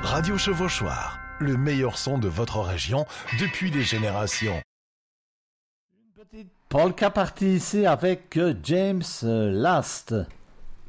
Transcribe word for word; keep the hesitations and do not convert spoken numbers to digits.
Radio Chevauchoir, le meilleur son de votre région depuis des générations. Une petite polka partie ici avec James Last.